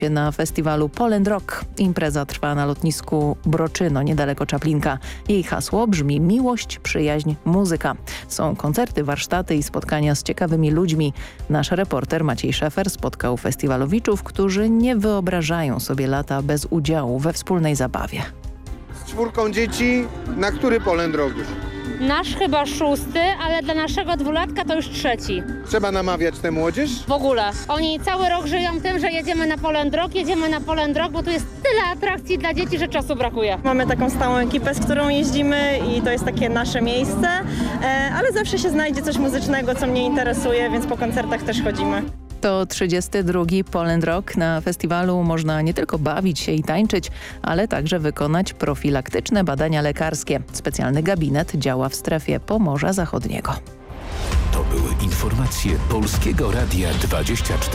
na festiwalu Poland Rock. Impreza trwa na lotnisku Broczyno, niedaleko Czaplinka. Jej hasło brzmi: miłość, przyjaźń, muzyka. Są koncerty, warsztaty i spotkania z ciekawymi ludźmi. Nasz reporter Maciej Szefer spotkał festiwalowiczów, którzy nie wyobrażają sobie lata bez udziału we wspólnej zabawie. Z 4 dzieci, na który Poland Rock już? Nasz chyba 6, ale dla naszego 2-latka to już 3. Trzeba namawiać tę młodzież? W ogóle. Oni cały rok żyją tym, że jedziemy na Poland Rock, bo tu jest tyle atrakcji dla dzieci, że czasu brakuje. Mamy taką stałą ekipę, z którą jeździmy i to jest takie nasze miejsce, ale zawsze się znajdzie coś muzycznego, co mnie interesuje, więc po koncertach też chodzimy. To 32. Poland Rock. Na festiwalu można nie tylko bawić się i tańczyć, ale także wykonać profilaktyczne badania lekarskie. Specjalny gabinet działa w strefie Pomorza Zachodniego. To były informacje Polskiego Radia 24.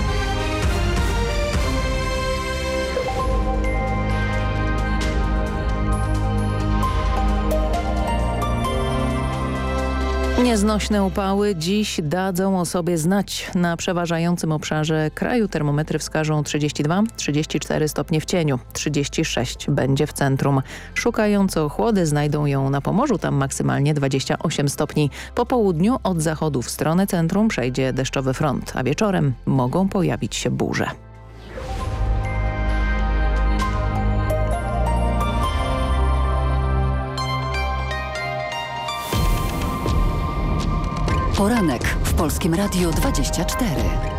Nieznośne upały dziś dadzą o sobie znać. Na przeważającym obszarze kraju termometry wskażą 32-34 stopnie w cieniu, 36 będzie w centrum. Szukając ochłody znajdą ją na Pomorzu, tam maksymalnie 28 stopni. Po południu od zachodu w stronę centrum przejdzie deszczowy front, a wieczorem mogą pojawić się burze. Poranek w Polskim Radiu 24.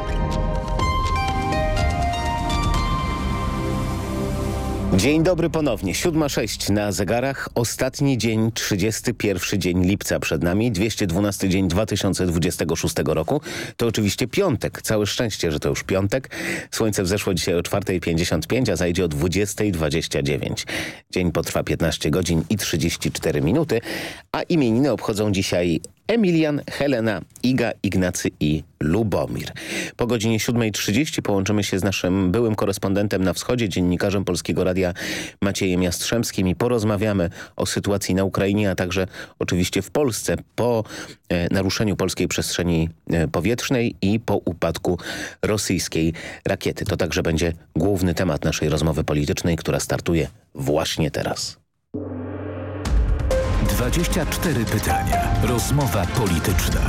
Dzień dobry ponownie. 7:06 na zegarach. Ostatni dzień, 31 dzień lipca przed nami. 212 dzień 2026 roku. To oczywiście piątek. Całe szczęście, że to już piątek. Słońce wzeszło dzisiaj o 4:55, a zajdzie o 20:29. Dzień potrwa 15 godzin i 34 minuty, a imieniny obchodzą dzisiaj Emilian, Helena, Iga, Ignacy i Lubomir. Po godzinie 7:30 połączymy się z naszym byłym korespondentem na wschodzie, dziennikarzem Polskiego Radia Maciejem Jastrzębskim i porozmawiamy o sytuacji na Ukrainie, a także oczywiście w Polsce po naruszeniu polskiej przestrzeni powietrznej i po upadku rosyjskiej rakiety. To także będzie główny temat naszej rozmowy politycznej, która startuje właśnie teraz. 24 pytania. Rozmowa polityczna.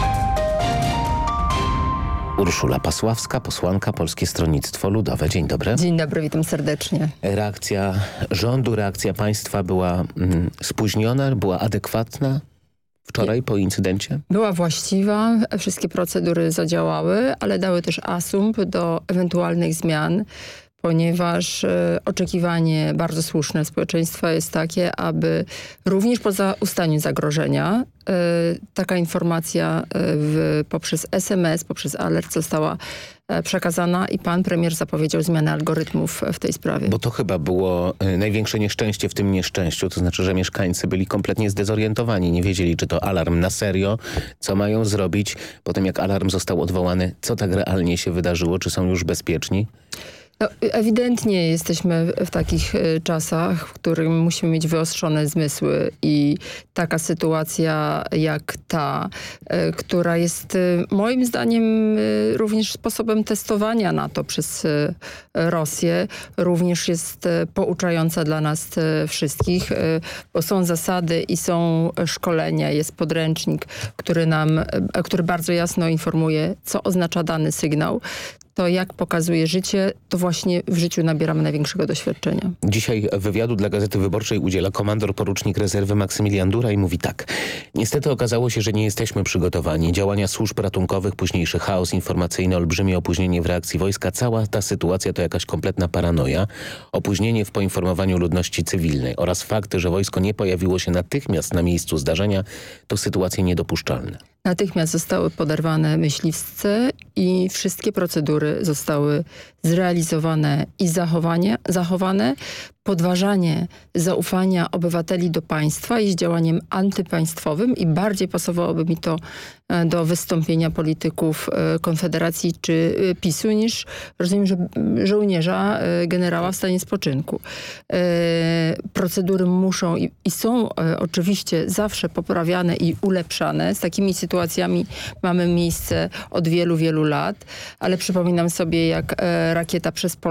Urszula Pasławska, posłanka Polskie Stronnictwo Ludowe. Dzień dobry. Dzień dobry, witam serdecznie. Reakcja rządu, reakcja państwa była spóźniona, była adekwatna wczoraj po incydencie? Była właściwa, wszystkie procedury zadziałały, ale dały też asumpt do ewentualnych zmian, ponieważ oczekiwanie bardzo słuszne społeczeństwa jest takie, aby również po ustaniu zagrożenia taka informacja poprzez SMS, poprzez alert została przekazana i pan premier zapowiedział zmianę algorytmów w tej sprawie. Bo to chyba było największe nieszczęście w tym nieszczęściu, to znaczy, że mieszkańcy byli kompletnie zdezorientowani, nie wiedzieli, czy to alarm na serio, co mają zrobić po tym, jak alarm został odwołany, co tak realnie się wydarzyło, czy są już bezpieczni? No, ewidentnie jesteśmy w takich czasach, w których musimy mieć wyostrzone zmysły i taka sytuacja jak ta, która jest moim zdaniem również sposobem testowania NATO przez Rosję, również jest pouczająca dla nas wszystkich, bo są zasady i są szkolenia, jest podręcznik, który bardzo jasno informuje, co oznacza dany sygnał. To jak pokazuje życie, to właśnie w życiu nabieramy największego doświadczenia. Dzisiaj wywiadu dla Gazety Wyborczej udziela komandor porucznik rezerwy Maksymilian Dura i mówi tak. Niestety okazało się, że nie jesteśmy przygotowani. Działania służb ratunkowych, późniejszy chaos informacyjny, olbrzymie opóźnienie w reakcji wojska. Cała ta sytuacja to jakaś kompletna paranoja. Opóźnienie w poinformowaniu ludności cywilnej oraz fakt, że wojsko nie pojawiło się natychmiast na miejscu zdarzenia, to sytuacje niedopuszczalne. Natychmiast zostały poderwane myśliwce i wszystkie procedury zostały zrealizowane i zachowane podważanie zaufania obywateli do państwa jest działaniem antypaństwowym i bardziej pasowałoby mi to do wystąpienia polityków Konfederacji czy PiS-u niż, rozumiem, że żołnierza, generała w stanie spoczynku. Procedury muszą i są oczywiście zawsze poprawiane i ulepszane. Z takimi sytuacjami mamy miejsce od wielu, wielu lat, ale przypominam sobie, jak rakieta przez